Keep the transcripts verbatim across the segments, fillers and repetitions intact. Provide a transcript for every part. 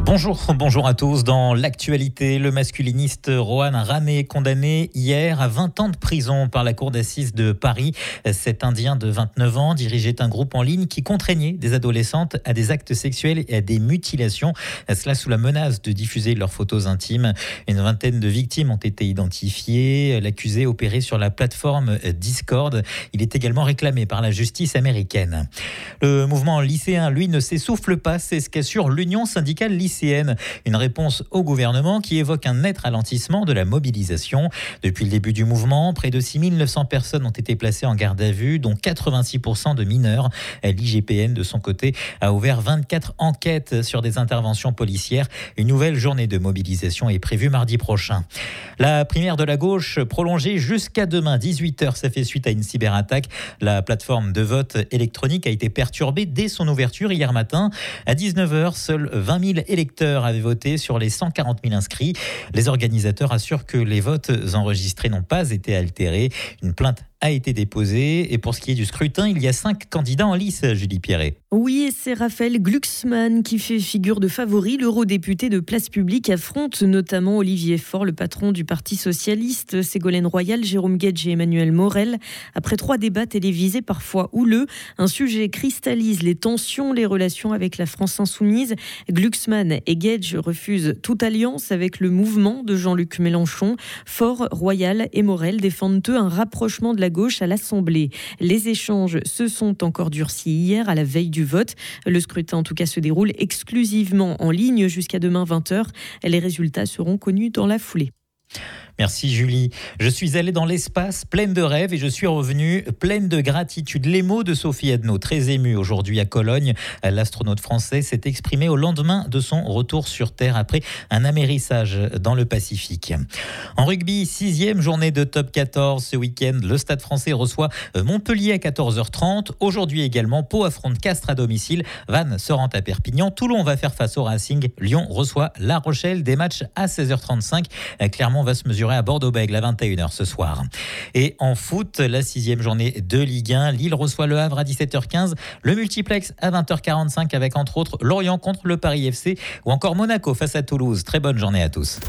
Bonjour, bonjour à tous. Dans l'actualité, le masculiniste Rohan Rane, condamné hier à vingt ans de prison par la cour d'assises de Paris. Cet Indien de vingt-neuf ans dirigeait un groupe en ligne qui contraignait des adolescentes à des actes sexuels et à des mutilations. Cela sous la menace de diffuser leurs photos intimes. Une vingtaine de victimes ont été identifiées. L'accusé opérait sur la plateforme Discord. Il est également réclamé par la justice américaine. Le mouvement lycéen, lui, ne s'essouffle pas. C'est ce qu'assure l'Union syndicale lycéenne. Une réponse au gouvernement qui évoque un net ralentissement de la mobilisation. Depuis le début du mouvement, près de six mille neuf cents personnes ont été placées en garde à vue, dont quatre-vingt-six pour cent de mineurs. L'I G P N, de son côté, a ouvert vingt-quatre enquêtes sur des interventions policières. Une nouvelle journée de mobilisation est prévue mardi prochain. La primaire de la gauche prolongée jusqu'à demain, dix-huit heures. Ça fait suite à une cyberattaque. La plateforme de vote électronique a été perturbée dès son ouverture hier matin. À dix-neuf heures, seuls vingt mille électeurs avaient voté sur les cent quarante mille inscrits. Les organisateurs assurent que les votes enregistrés n'ont pas été altérés. Une plainte a été déposée. Et pour ce qui est du scrutin, il y a cinq candidats en lice, Julie Pierret. Oui, et c'est Raphaël Glucksmann qui fait figure de favori. L'eurodéputé de Place Publique affronte notamment Olivier Faure, le patron du Parti Socialiste, Ségolène Royal, Jérôme Guedj et Emmanuel Morel. Après trois débats télévisés parfois houleux, un sujet cristallise les tensions, les relations avec la France insoumise. Glucksmann et Guedj refusent toute alliance avec le mouvement de Jean-Luc Mélenchon. Faure, Royal et Morel défendent eux un rapprochement de la gauche à l'Assemblée. Les échanges se sont encore durcis hier à la veille du vote. Le scrutin en tout cas se déroule exclusivement en ligne jusqu'à demain vingt heures. Les résultats seront connus dans la foulée. Merci Julie. Je suis allée dans l'espace pleine de rêves et je suis revenue pleine de gratitude. Les mots de Sophie Adno, très émue aujourd'hui à Cologne. L'astronaute français s'est exprimé au lendemain de son retour sur Terre après un amérissage dans le Pacifique. En rugby, sixième journée de top quatorze ce week-end. Le Stade français reçoit Montpellier à quatorze heures trente. Aujourd'hui également, Pau affronte Castres à domicile. Vannes se rend à Perpignan. Toulon va faire face au Racing. Lyon reçoit La Rochelle. Des matchs à seize heures trente-cinq. Clermont va se mesurer à Bordeaux-Bègles à vingt et une heures ce soir. Et en foot, la sixième journée de Ligue un. Lille reçoit Le Havre à dix-sept heures quinze. Le multiplex à vingt heures quarante-cinq avec entre autres Lorient contre le Paris F C ou encore Monaco face à Toulouse. Très bonne journée à tous.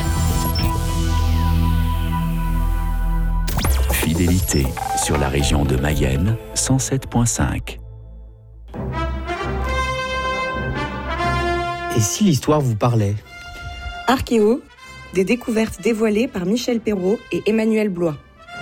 Fidélité sur la région de Mayenne, cent sept virgule cinq. Et si l'histoire vous parlait ? Archéo, des découvertes dévoilées par Michel Perrault et Emmanuel Blois.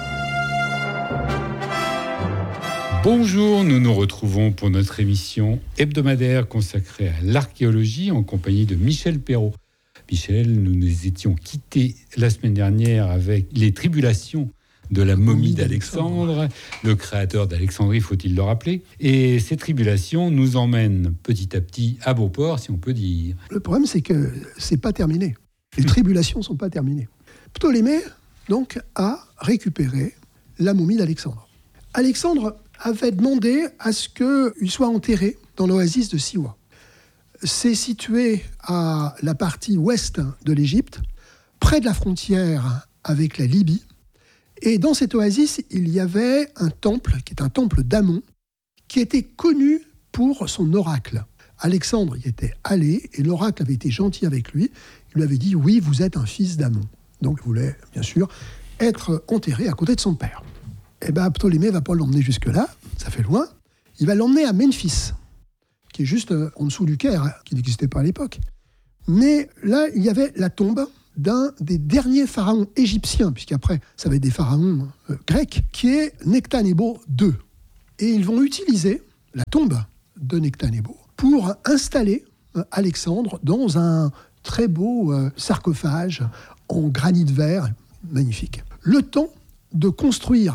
Bonjour, nous nous retrouvons pour notre émission hebdomadaire consacrée à l'archéologie en compagnie de Michel Perrault. Michel, nous nous étions quittés la semaine dernière avec les tribulations de la momie d'Alexandre, le créateur d'Alexandrie, faut-il le rappeler. Et ces tribulations nous emmènent petit à petit à Beauport, si on peut dire. Le problème, c'est que c'est pas terminé. Les tribulations ne sont pas terminées. Ptolémée, donc, a récupéré la momie d'Alexandre. Alexandre avait demandé à ce qu'il soit enterré dans l'oasis de Siwa. C'est situé à la partie ouest de l'Égypte, près de la frontière avec la Libye. Et dans cette oasis, il y avait un temple, qui est un temple d'Amon, qui était connu pour son oracle. Alexandre y était allé, et l'oracle avait été gentil avec lui. Il lui avait dit « Oui, vous êtes un fils d'Amon ». Donc il voulait, bien sûr, être enterré à côté de son père. Eh bien, Ptolémée ne va pas l'emmener jusque-là, ça fait loin. Il va l'emmener à Memphis, qui est juste en dessous du Caire, qui n'existait pas à l'époque. Mais là, il y avait la tombe d'un des derniers pharaons égyptiens, puisqu'après, ça va être des pharaons euh, grecs, qui est Nectanebo deux. Et ils vont utiliser la tombe de Nectanebo pour installer euh, Alexandre dans un très beau euh, sarcophage en granit vert, magnifique. Le temps de construire